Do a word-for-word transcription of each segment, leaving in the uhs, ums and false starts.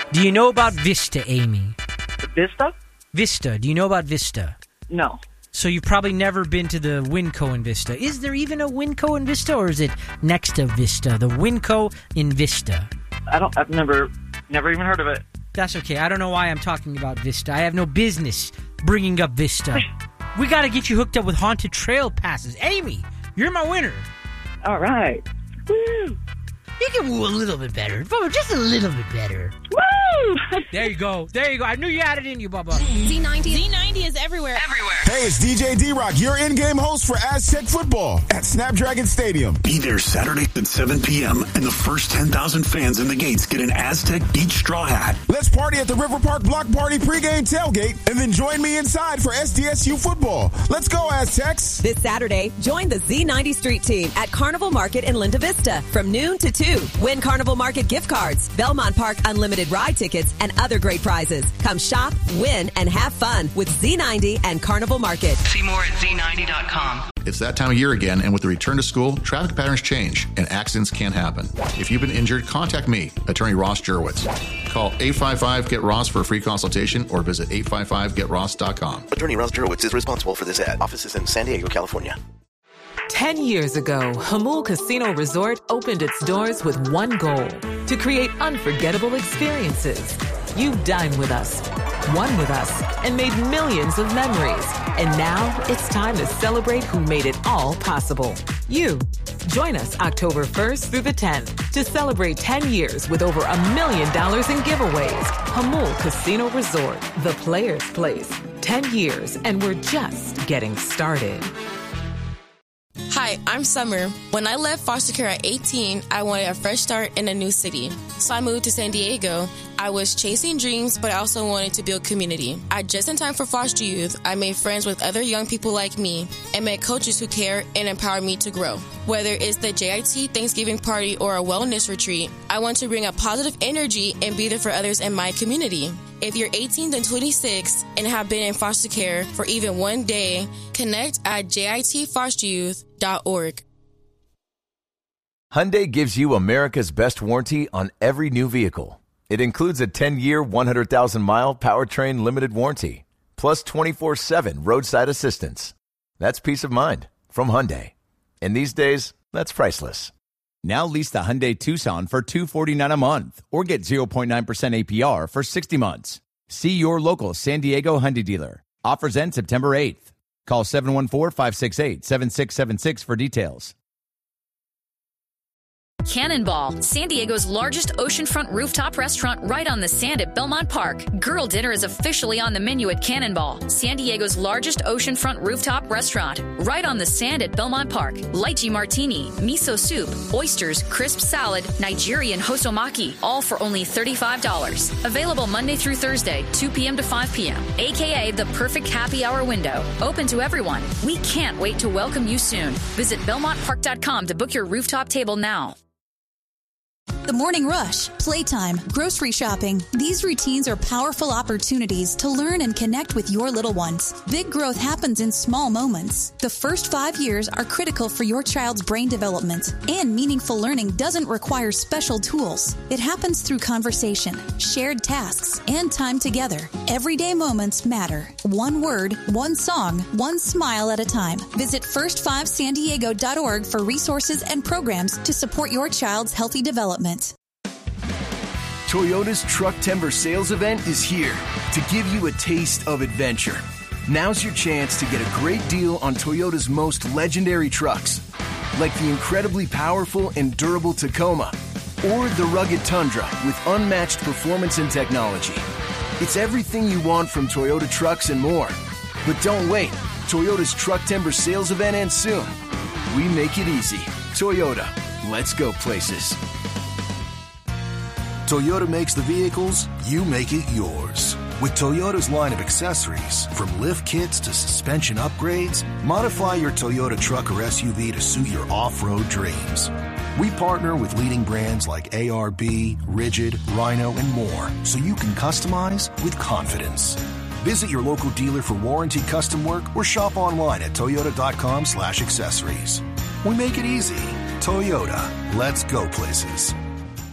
Do you know about Vista, Amy? Vista? Vista. Do you know about Vista? No. So you've probably never been to the Winco in Vista. Is there even a Winco in Vista, or is it next to Vista? The Winco in Vista. I don't. I've never, never even heard of it. That's okay. I don't know why I'm talking about Vista. I have no business bringing up Vista. We got to get you hooked up with haunted trail passes. Amy, you're my winner. All right. Woo! You can woo a little bit better. Bubba, just a little bit better. Woo! There you go. There you go. I knew you had it in you, Bubba. Z ninety. Z ninety is everywhere. Everywhere. Hey, it's D J D-Rock, your in-game host for Aztec football at Snapdragon Stadium. Be there Saturday at seven p.m. and the first ten thousand fans in the gates get an Aztec beach straw hat. Let's party at the River Park Block Party pregame tailgate and then join me inside for S D S U football. Let's go, Aztecs. This Saturday, join the Z ninety Street Team at Carnival Market in Linda Vista from noon to two. Win Carnival Market gift cards, Belmont Park unlimited ride tickets, and other great prizes. Come shop, win, and have fun with Z ninety and Carnival Market. See more at Z ninety dot com. It's that time of year again, and with the return to school, traffic patterns change, and accidents can happen. If you've been injured, contact me, Attorney Ross Jurwitz. Call eight five five, get ross for a free consultation, or visit eight five five get ross dot com. Attorney Ross Jurwitz is responsible for this ad. Office is in San Diego, California. Ten years ago, Jamul Casino Resort opened its doors with one goal: to create unforgettable experiences. You dined with us, won with us, and made millions of memories. And now it's time to celebrate who made it all possible. You. Join us October first through the tenth to celebrate ten years with over a million dollars in giveaways. Jamul Casino Resort, the player's place. ten years, and we're just getting started. Hi, I'm Summer. When I left foster care at eighteen, I wanted a fresh start in a new city. So I moved to San Diego. I was chasing dreams, but I also wanted to build community. At Just in Time for Foster Youth, I made friends with other young people like me and met coaches who care and empower me to grow. Whether it's the J I T Thanksgiving party or a wellness retreat, I want to bring a positive energy and be there for others in my community. If you're eighteen to twenty-six and have been in foster care for even one day, connect at J I T foster youth dot org. Hyundai gives you America's best warranty on every new vehicle. It includes a ten-year, one hundred thousand mile powertrain limited warranty, plus twenty-four seven roadside assistance. That's peace of mind from Hyundai. And these days, that's priceless. Now lease the Hyundai Tucson for two hundred forty-nine dollars a month or get zero point nine percent A P R for sixty months. See your local San Diego Hyundai dealer. Offers end September eighth. Call seven one four, five six eight, seven six seven six for details. Cannonball, San Diego's largest oceanfront rooftop restaurant right on the sand at Belmont Park. Girl dinner is officially on the menu at Cannonball, San Diego's largest oceanfront rooftop restaurant right on the sand at Belmont Park. Lychee martini, miso soup, oysters, crisp salad, Nigerian hosomaki, all for only thirty-five dollars. Available Monday through Thursday, two p.m. to five p.m., aka the perfect happy hour window. Open to everyone. We can't wait to welcome you soon. Visit belmont park dot com to book your rooftop table now. The morning rush, playtime, grocery shopping. These routines are powerful opportunities to learn and connect with your little ones. Big growth happens in small moments. The first five years are critical for your child's brain development, and meaningful learning doesn't require special tools. It happens through conversation, shared tasks, and time together. Everyday moments matter. One word, one song, one smile at a time. Visit first five san diego dot org for resources and programs to support your child's healthy development. Toyota's Truck Timber Sales Event is here to give you a taste of adventure. Now's your chance to get a great deal on Toyota's most legendary trucks, like the incredibly powerful and durable Tacoma, or the rugged Tundra with unmatched performance and technology. It's everything you want from Toyota trucks and more. But don't wait. Toyota's Truck Timber Sales Event ends soon. We make it easy. Toyota. Let's go places. Toyota makes the vehicles, you make it yours. With Toyota's line of accessories, from lift kits to suspension upgrades, modify your Toyota truck or S U V to suit your off-road dreams. We partner with leading brands like A R B, Rigid, Rhino, and more, so you can customize with confidence. Visit your local dealer for warranty custom work or shop online at toyota.com slash accessories. We make it easy. Toyota. Let's go places.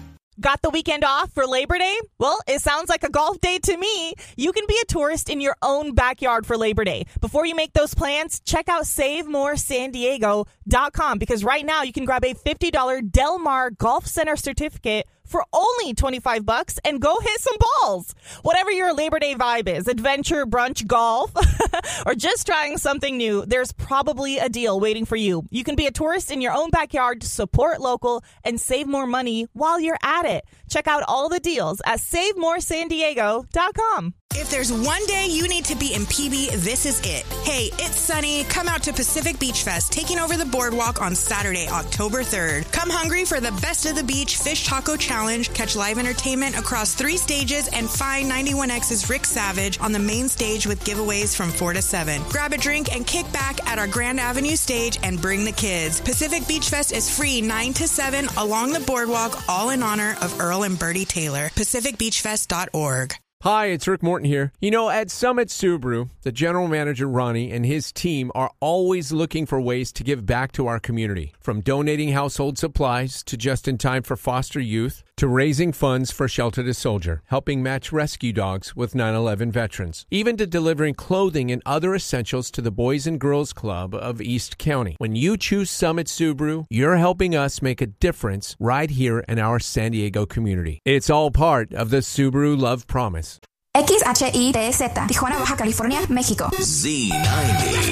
Got the weekend off for Labor Day? Well, it sounds like a golf day to me. You can be a tourist in your own backyard for Labor Day. Before you make those plans, check out save more san diego dot com because right now you can grab a fifty dollars Del Mar Golf Center certificate for only twenty-five bucks and go hit some balls. Whatever your Labor Day vibe is, adventure, brunch, golf, or just trying something new, there's probably a deal waiting for you. You can be a tourist in your own backyard, support local, and save more money while you're at it. Check out all the deals at save more san diego dot com. If there's one day you need to be in P B, this is it. Hey, it's sunny. Come out to Pacific Beach Fest, taking over the boardwalk on Saturday, October third. Come hungry for the Best of the Beach Fish Taco Challenge, catch live entertainment across three stages, and find ninety-one X's Rick Savage on the main stage with giveaways from four to seven. Grab a drink and kick back at our Grand Avenue stage and bring the kids. Pacific Beach Fest is free nine to seven along the boardwalk, all in honor of Earl and Bertie Taylor. pacific beach fest dot org. Hi, it's Rick Morton here. You know, at Summit Subaru, the general manager, Ronnie, and his team are always looking for ways to give back to our community. From donating household supplies to just in time for foster youth, to raising funds for Shelter to Soldier, helping match rescue dogs with nine eleven veterans, even to delivering clothing and other essentials to the Boys and Girls Club of East County. When you choose Summit Subaru, you're helping us make a difference right here in our San Diego community. It's all part of the Subaru Love Promise. X H I T Z, Tijuana, Baja California, México. Z ninety.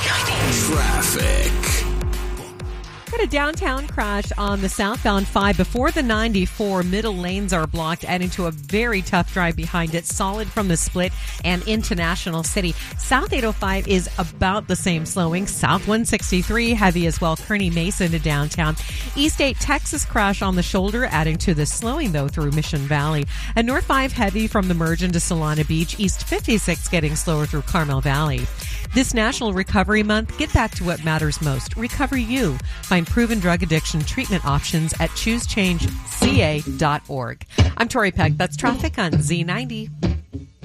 Traffic. Got a downtown crash on the southbound five before the ninety-four. Middle lanes are blocked, adding to a very tough drive behind it. Solid from the split and into National City. South eight oh five is about the same slowing. South one sixty-three heavy as well. Kearny Mesa to downtown. East eight Texas crash on the shoulder, adding to the slowing though through Mission Valley. And North five heavy from the merge into Solana Beach. East fifty-six getting slower through Carmel Valley. This National Recovery Month, get back to what matters most. Recover You. Find proven drug addiction treatment options at choose change c a dot org. I'm Tori Peck. That's traffic on Z ninety.